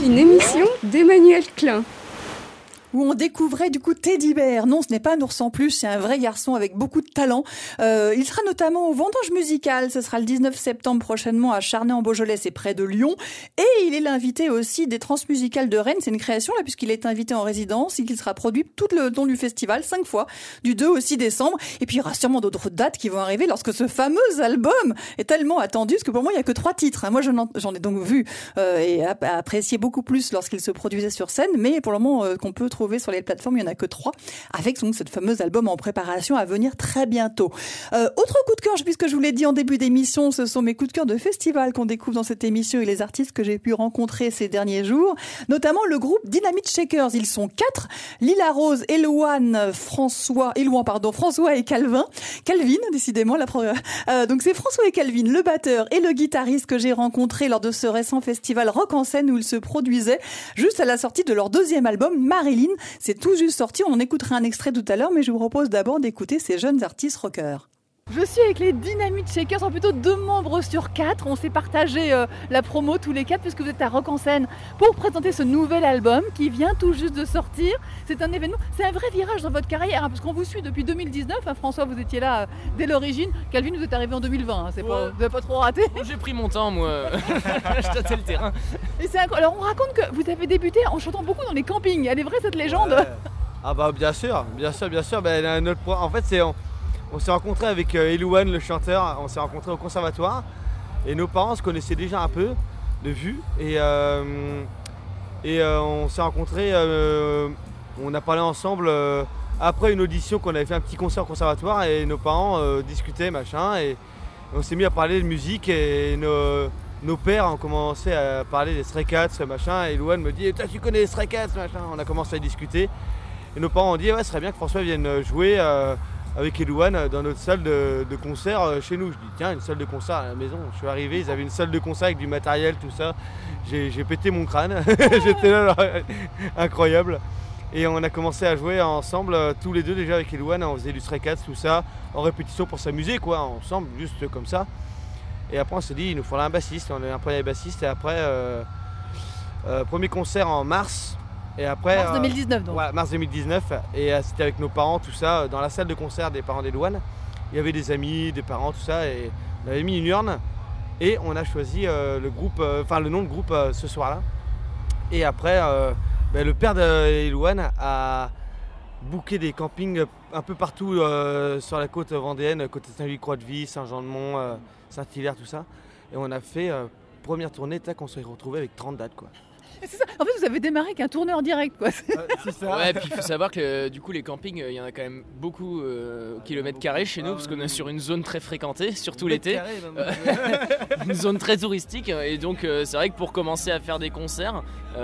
une émission d'Emmanuel Klein. Où on découvrait du coup Teddy Bear. Non, ce n'est pas un ours en plus, c'est un vrai garçon avec beaucoup de talent. Il sera notamment au Vendange Musical, ce sera le 19 septembre prochainement à Charnay-en-Beaujolais, c'est près de Lyon. Et il est l'invité aussi des Transmusicales de Rennes, c'est une création là puisqu'il est invité en résidence et qu'il sera produit tout le long du festival, 5 fois, du 2 au 6 décembre. Et puis il y aura sûrement d'autres dates qui vont arriver lorsque ce fameux album est tellement attendu, parce que pour moi il n'y a que 3 titres. Moi j'en ai donc vu et apprécié beaucoup plus lorsqu'il se produisait sur scène, mais pour le moment qu'on peut trouver sur les plateformes, il n'y en a que 3, avec donc cette fameuse album en préparation à venir très bientôt. Autre coup de cœur, puisque je vous l'ai dit en début d'émission, ce sont mes coups de cœur de festival qu'on découvre dans cette émission et les artistes que j'ai pu rencontrer ces derniers jours, notamment le groupe Dynamite Shakers. Ils sont 4, Lila Rose, François et Calvin, décidément. Donc c'est François et Calvin, le batteur et le guitariste que j'ai rencontré lors de ce récent festival Rock en scène où ils se produisaient juste à la sortie de leur 2e album, Marilyn. C'est tout juste sorti, on en écoutera un extrait tout à l'heure, mais je vous propose d'abord d'écouter ces jeunes artistes rockers. Je suis avec les Dynamite Shakers, en plutôt 2 membres sur 4. On s'est partagé la promo tous les 4 puisque vous êtes à Rock en scène pour présenter ce nouvel album qui vient tout juste de sortir. C'est un événement, c'est un vrai virage dans votre carrière parce qu'on vous suit depuis 2019. François, vous étiez là dès l'origine. Calvin, vous êtes arrivé en 2020. Vous n'avez pas trop raté. J'ai pris mon temps, moi. Je tâtais le terrain. Et alors on raconte que vous avez débuté en chantant beaucoup dans les campings. Elle est vraie cette légende? Ouais. Ah bah bien sûr. En fait on s'est rencontrés avec Elouane, le chanteur, on s'est rencontrés au conservatoire et nos parents se connaissaient déjà un peu de vue et on s'est rencontrés, on a parlé ensemble après une audition qu'on avait fait un petit concert au conservatoire et nos parents discutaient machin et on s'est mis à parler de musique et nos pères ont commencé à parler des Stray Cats machin et Elouane me dit tu connais les Stray Cats machin, on a commencé à discuter et nos parents ont dit ouais ce serait bien que François vienne jouer avec Elouane dans notre salle de concert chez nous. Je dis tiens, une salle de concert à la maison. Je suis arrivé, ils avaient une salle de concert avec du matériel, tout ça. J'ai pété mon crâne. J'étais là, incroyable. Et on a commencé à jouer ensemble, tous les deux déjà avec Elouane. On faisait du Stray Cats, tout ça, en répétition pour s'amuser, quoi, ensemble, juste comme ça. Et après on s'est dit, il nous faudra un bassiste. On a eu un premier bassiste et après, premier concert en mars. Et après, mars 2019 donc. Ouais, mars 2019 et c'était avec nos parents tout ça dans la salle de concert des parents d'Elouane. Il y avait des amis, des parents tout ça et on avait mis une urne et on a choisi le nom de groupe ce soir-là. Et après le père d'Elouane a booké des campings un peu partout sur la côte vendéenne, côté Saint-Louis-Croix-de-Vie, Saint-Jean-de-Mont, Saint-Hilaire tout ça. Et on a fait première tournée, on s'est retrouvé avec 30 dates quoi. C'est ça. En fait, vous avez démarré avec un tourneur direct, quoi. C'est ça. Ouais, puis il faut savoir que du coup, les campings, il y en a quand même beaucoup au kilomètre carré chez nous, parce qu'on est sur une zone très fréquentée, surtout l'été. Une zone très touristique, et donc c'est vrai que pour commencer à faire des concerts,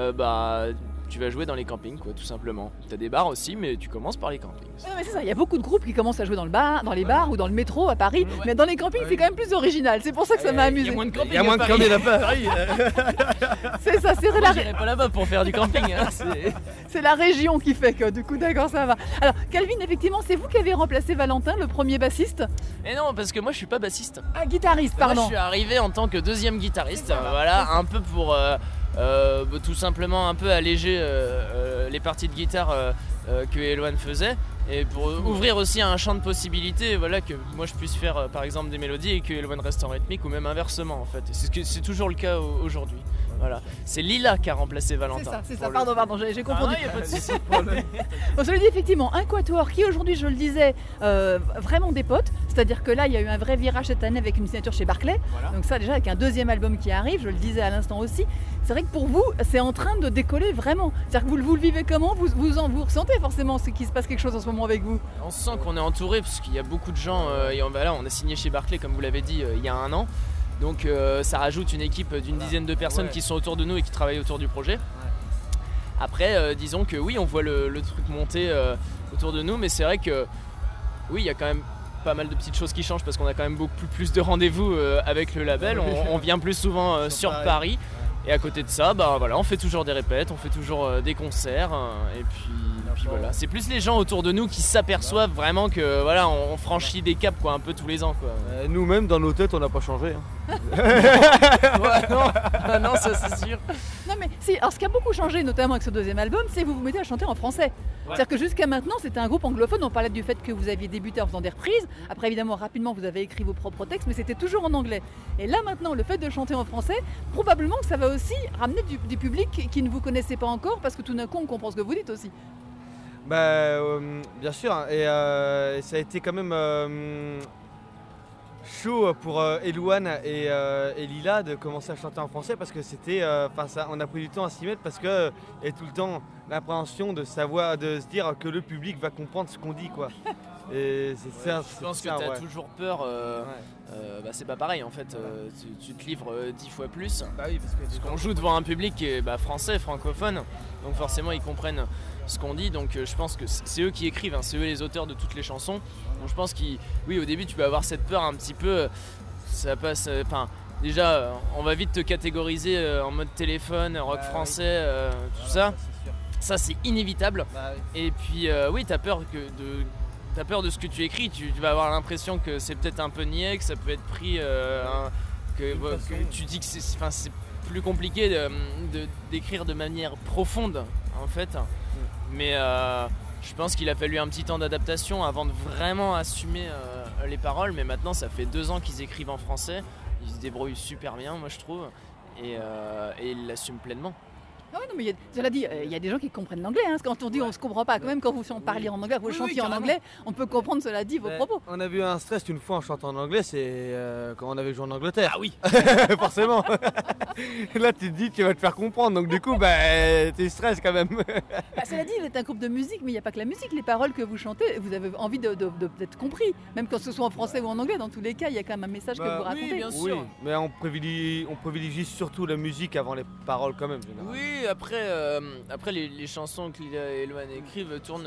tu vas jouer dans les campings, quoi, tout simplement. Tu as des bars aussi, mais tu commences par les campings. Ouais, mais c'est ça, il y a beaucoup de groupes qui commencent à jouer dans les bars ou dans le métro à Paris, mais dans les campings, c'est quand même plus original. C'est pour ça que ça m'a amusé. Il y a moins de campings. Il y a moins de campings à Paris. C'est ça, c'est Moi, j'irai pas là-bas pour faire du camping. Hein, c'est la région qui fait que, du coup, d'accord, ça va. Alors, Calvin, effectivement, c'est vous qui avez remplacé Valentin, le premier bassiste? Et non, parce que moi, je suis pas bassiste. Ah, guitariste, pardon. Moi, je suis arrivé en tant que 2e guitariste, un peu pour tout simplement un peu alléger les parties de guitare que Elouane faisait et pour ouvrir aussi un champ de possibilités, que moi je puisse faire par exemple des mélodies et que Elouane reste en rythmique ou même inversement en fait. C'est toujours le cas aujourd'hui. Voilà. C'est Lila qui a remplacé Valentin. C'est ça. Pardon, j'ai confondu. Il n'y a pas de souci. Bon, je le dis effectivement, un quatuor qui aujourd'hui, je le disais, vraiment des potes. C'est-à-dire que là, il y a eu un vrai virage cette année avec une signature chez Barclay. Voilà. Donc ça, déjà, avec un 2e album qui arrive, je le disais à l'instant aussi. C'est vrai que pour vous, c'est en train de décoller vraiment. C'est-à-dire que vous le vivez comment vous ressentez forcément qu'il se passe quelque chose en ce moment avec vous? On sent qu'on est entouré parce qu'il y a beaucoup de gens. On a signé chez Barclay, comme vous l'avez dit, il y a un an. Donc ça rajoute une équipe d'une dizaine de personnes qui sont autour de nous et qui travaillent autour du projet. Après, disons que oui, on voit le truc monter autour de nous, mais c'est vrai que oui, il y a quand même pas mal de petites choses qui changent parce qu'on a quand même beaucoup plus de rendez-vous avec le label. On vient plus souvent sur Paris. Et à côté de ça, bah voilà, on fait toujours des répètes, on fait toujours des concerts, et puis voilà. C'est plus les gens autour de nous qui s'aperçoivent vraiment que voilà, on franchit des caps quoi, un peu tous les ans quoi. Nous-mêmes dans nos têtes on n'a pas changé. Hein. Ouais, non, ça c'est sûr. Non mais si, alors ce qui a beaucoup changé, notamment avec ce deuxième album, c'est que vous vous mettez à chanter en français. C'est-à-dire que jusqu'à maintenant, c'était un groupe anglophone, on parlait du fait que vous aviez débuté en faisant des reprises, après évidemment rapidement vous avez écrit vos propres textes, mais c'était toujours en anglais. Et là maintenant, le fait de chanter en français, probablement que ça va aussi ramener du public qui ne vous connaissait pas encore, parce que tout d'un coup on comprend ce que vous dites aussi. Bien sûr, et ça a été quand même chaud pour Elouane et Lila de commencer à chanter en français parce que c'était, on a pris du temps à s'y mettre parce que et tout le temps l'appréhension de savoir, de se dire que le public va comprendre ce qu'on dit quoi. Et c'est ça. Je pense que tu as toujours peur. C'est pas pareil en fait. Tu te livres 10 fois plus. Bah oui, parce qu'on joue devant un public qui est français, francophone. Donc forcément ils comprennent ce qu'on dit. Donc je pense que c'est eux qui écrivent, hein, c'est eux les auteurs de toutes les chansons. Donc je pense oui, au début tu peux avoir cette peur un petit peu. Ça passe. Déjà, on va vite te catégoriser en mode téléphone, rock français, tout ça. Ça c'est inévitable. Bah, oui. Et puis oui, t'as peur de ce que tu écris, tu vas avoir l'impression que c'est peut-être un peu niais, que ça peut être pris, que tu dis que c'est plus compliqué d'écrire de manière profonde en fait. Mais je pense qu'il a fallu un petit temps d'adaptation avant de vraiment assumer les paroles, mais maintenant ça fait 2 ans qu'ils écrivent en français, ils se débrouillent super bien moi je trouve, et ils l'assument pleinement. Ah oui, non, mais cela dit, il y a des gens qui comprennent l'anglais. Hein, quand on dit on se comprend pas, quand même quand vous parliez en anglais, vous chantiez en anglais, on peut comprendre cela dit vos propos. On a vu un stress une fois en chantant en anglais, c'est quand on avait joué en Angleterre. Ah oui. Forcément. Là tu te dis tu vas te faire comprendre, donc du coup t'es stress quand même. Cela dit, vous êtes un groupe de musique, mais il n'y a pas que la musique, les paroles que vous chantez, vous avez envie d'être compris, même quand ce soit en français ou en anglais, dans tous les cas, il y a quand même un message que vous racontez. Oui, bien sûr. Oui, mais on privilégie surtout la musique avant les paroles quand même. Généralement. Oui. Après les chansons que Lila et Elouane écrivent tournent.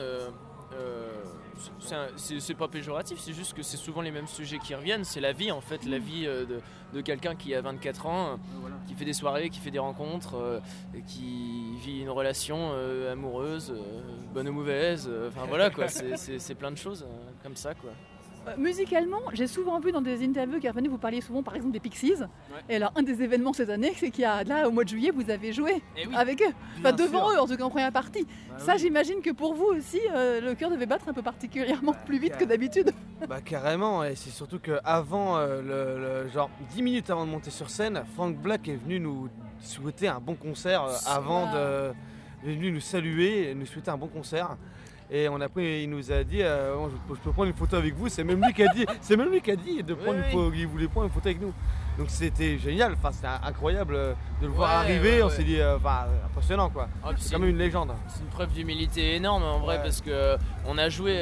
C'est pas péjoratif, c'est juste que c'est souvent les mêmes sujets qui reviennent. C'est la vie en fait, la vie de quelqu'un qui a 24 ans, qui fait des soirées, qui fait des rencontres, qui vit une relation amoureuse, bonne ou mauvaise. Enfin voilà quoi, c'est plein de choses comme ça quoi. Musicalement, j'ai souvent vu dans des interviews qui revenaient, vous parliez souvent par exemple des Pixies. Ouais. Et alors un des événements cette année, c'est qu'il y a là au mois de juillet, vous avez joué avec eux, devant eux en tout cas en première partie. Ça j'imagine que pour vous aussi, le cœur devait battre un peu particulièrement plus vite que d'habitude. Carrément, et c'est surtout qu'avant, genre 10 minutes avant de monter sur scène, Frank Black est venu nous souhaiter un bon concert est venu nous saluer et nous souhaiter un bon concert. Et il nous a dit je peux prendre une photo avec vous, c'est même lui qui a dit de prendre il voulait prendre une photo avec nous. Donc c'était génial, c'était incroyable de le voir arriver, on s'est dit impressionnant quoi. C'est quand même une légende. C'est une preuve d'humilité énorme en vrai parce que on a joué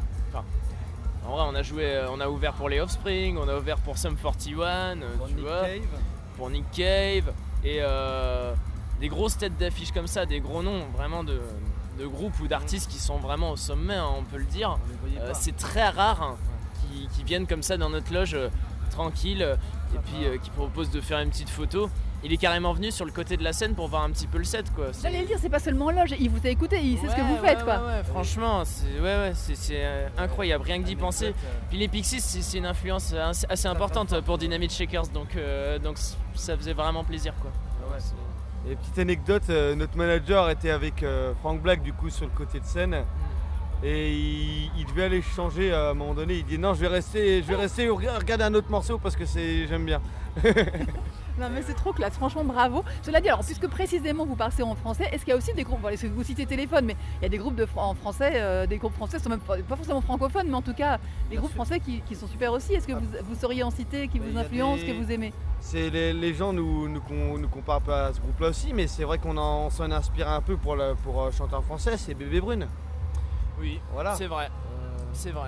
on a ouvert pour les Offspring, on a ouvert pour Sum 41, pour Nick Cave et des grosses têtes d'affiches comme ça, des gros noms vraiment de groupes ou d'artistes qui sont vraiment au sommet, hein, on peut le dire. C'est très rare qui viennent comme ça dans notre loge tranquille et puis qui proposent de faire une petite photo. Il est carrément venu sur le côté de la scène pour voir un petit peu le set quoi. J'allais le dire, c'est pas seulement en loge, il vous a écouté, il sait ce que vous faites quoi. Franchement, c'est incroyable, rien que d'y penser. Puis les Pixies, c'est une influence assez importante pour Dynamite Shakers, donc ça faisait vraiment plaisir quoi. Et petite anecdote, notre manager était avec Frank Black du coup sur le côté de scène et il devait aller changer à un moment donné. Il dit non, je vais rester regarder un autre morceau parce que j'aime bien. Non mais c'est trop classe, franchement bravo. Cela dit, alors puisque précisément vous parlez en français, est-ce qu'il y a aussi des groupes, vous citez Téléphone, mais il y a des groupes en français, des groupes français sont même pas forcément francophones, mais en tout cas des groupes français qui sont super aussi. Est-ce que vous sauriez en citer, qui vous influencent, que vous aimez? C'est les gens nous comparent pas à ce groupe-là aussi, mais c'est vrai qu'on s'en inspire un peu pour chanter en français, c'est Bébé Brune. Oui, voilà. C'est vrai. C'est vrai.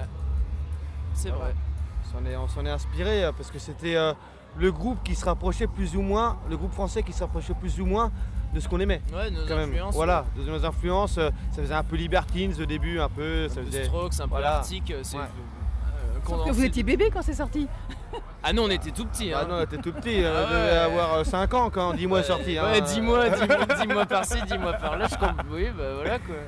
On s'en est inspiré parce que c'était le groupe qui se rapprochait plus ou moins, le groupe français qui se rapprochait plus ou moins de ce qu'on aimait. Ouais, nos influences. Voilà, de nos influences. Ça faisait un peu Libertines au début, un peu. Ça faisait Strokes, un peu Arctic. Que vous étiez bébé quand c'est sorti. Ah non, on était tout petits. Ah Hein. non, t'es tout petit, Ah on devait ouais. avoir 5 ans quand 10 mois est sorti. Ouais, hein. 10 mois par-ci, 10 mois par-là. Oui, bah voilà quoi.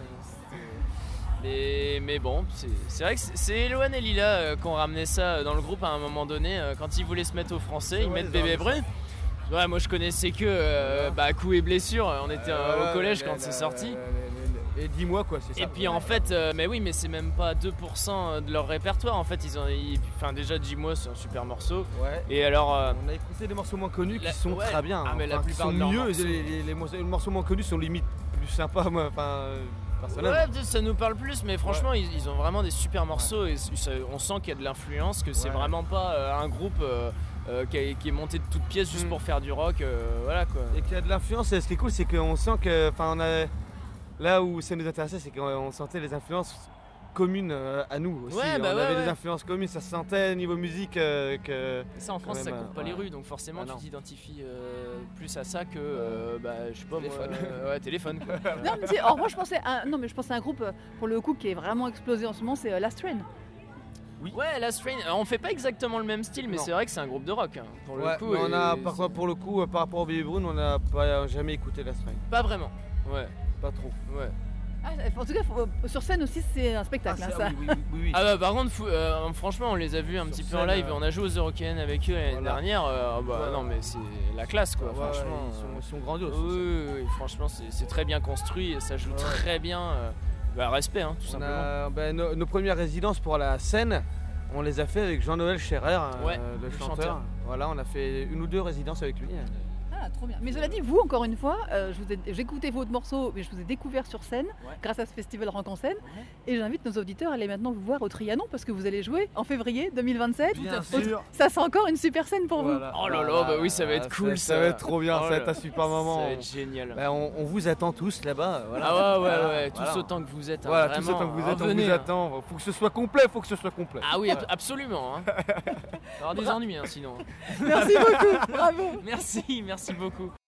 Mais bon, c'est vrai que c'est Eloane et Lila qui ont ramené ça dans le groupe à un moment donné. Quand ils voulaient se mettre au français, ils mettent Bébé Brûle. Ouais, moi je connaissais que coups et blessures. On était au collège quand c'est sorti. Et 10 mois quoi, c'est ça. Et puis en fait, mais oui, mais c'est même pas 2% de leur répertoire. En fait, enfin déjà 10 mois, c'est un super morceau. Ouais. Et alors, On a écouté des morceaux moins connus qui sont ouais. très bien. Ah, mais la qui plupart sont de leurs mieux. morceaux. Les morceaux moins connus sont limite plus sympas, moi. Personnellement. ouais, peut-être ça nous parle plus, mais franchement, ils ont vraiment des super morceaux et on sent qu'il y a de l'influence, que c'est vraiment pas un groupe qui est monté de toutes pièces juste pour faire du rock, voilà quoi. Et qu'il y a de l'influence. Et ce qui est cool, c'est qu'on sent que, là où ça nous intéressait, c'est qu'on sentait les influences communes à nous aussi. Ouais, on ouais, avait ouais. des influences communes, ça se sentait niveau musique que. Et ça en France, quand ça même, coupe pas les rues, donc forcément non. tu t'identifies plus à ça que, je sais pas Téléphone. moi, ouais, téléphone quoi. Non, mais en revanche, je pensais à un groupe pour le coup qui est vraiment explosé en ce moment, c'est Last Train. Ouais, Last Train, on fait pas exactement le même style, mais Non. c'est vrai que c'est un groupe de rock hein, pour le coup. mais on a, et par rapport au Baby Brune, on n'a pas jamais écouté la String. pas vraiment. Ouais, Pas trop. ouais. Ah, en tout cas, sur scène aussi, c'est un spectacle. hein, ça. Oui. Ah bah par contre, franchement, on les a vus un petit peu en scène, live. On a joué aux Eurocaines avec eux l'année Voilà. dernière. Non, mais c'est la classe quoi. Ouais, franchement, ils sont grandioses. oui, franchement, c'est très bien construit et ça joue très bien. Respect, hein, tout On simplement. a, nos premières résidences pour la scène, on les a fait avec Jean-Noël Scherrer, Ouais, le le chanteur. chanteur. Voilà, on a fait 1 ou 2 résidences avec lui. Ah, trop bien. Mais cela dit, vous, encore une fois, j'écoutais votre morceau, mais je vous ai découvert sur scène grâce à ce festival Rock en scène. Et j'invite nos auditeurs à aller maintenant vous voir au Trianon parce que vous allez jouer en février 2027. Bien sûr. Ça sera encore une super scène pour Voilà. Oh là là, bah oui, ça va être cool ça va être trop bien, Oh ça va là être un super moment. Ça va être génial. Bah, on vous attend tous là-bas. Voilà. Ah ouais, Voilà. tous autant que vous êtes. Hein, Voilà, vraiment, tous autant que vous êtes, on venez, vous hein. attend. Faut que ce soit complet, Ah oui, absolument. Hein. Il va y avoir des ennuis sinon. Merci beaucoup, bravo. Merci beaucoup.